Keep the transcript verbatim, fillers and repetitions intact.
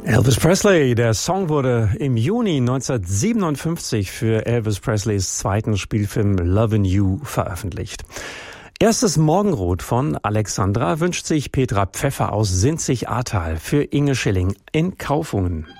Elvis Presley. Der Song wurde im Juni neunzehnhundertsiebenundfünfzig für Elvis Presleys zweiten Spielfilm Lovin' You veröffentlicht. Erstes Morgenrot von Alexandra wünscht sich Petra Pfeffer aus Sinzig-Ahrtal für Inge Schilling in Kaufungen.